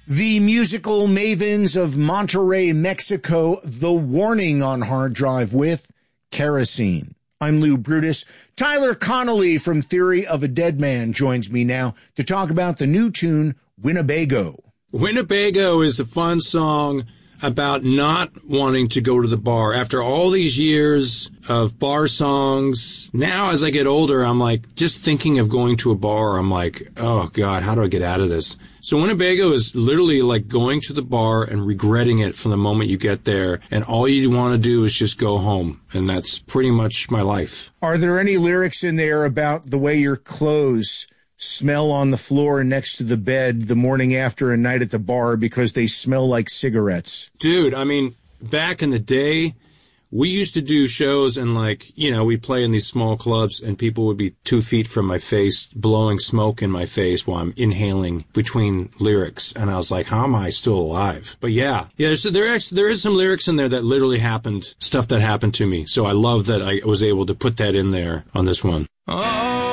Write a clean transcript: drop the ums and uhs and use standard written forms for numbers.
The musical mavens of Monterrey, Mexico, The Warning on Hard Drive with Kerosene. I'm Lou Brutus. Tyler Connolly from Theory of a Dead Man joins me now to talk about the new tune, Winnebago. Winnebago is a fun song about not wanting to go to the bar. After all these years of bar songs, now as I get older, I'm like, just thinking of going to a bar, I'm like, oh God, how do I get out of this? So Winnebago is literally like going to the bar and regretting it from the moment you get there, and all you want to do is just go home, and that's pretty much my life. Are there any lyrics in there about the way your clothes smell on the floor next to the bed the morning after a night at the bar because they smell like cigarettes? Dude, I mean, back in the day, we used to do shows and we'd play in these small clubs and people would be 2 feet from my face, blowing smoke in my face while I'm inhaling between lyrics. And I was like, how am I still alive? But yeah, so there is some lyrics in there that literally happened, stuff that happened to me. So I love that I was able to put that in there on this one. Oh.